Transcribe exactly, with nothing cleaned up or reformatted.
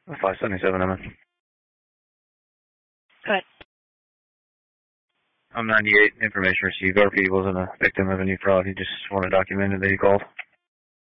five seventy-seven, I'm in. Go ahead. I'm ninety-eight. Information received. R P wasn't a victim of any fraud. He just wanted documented that he called.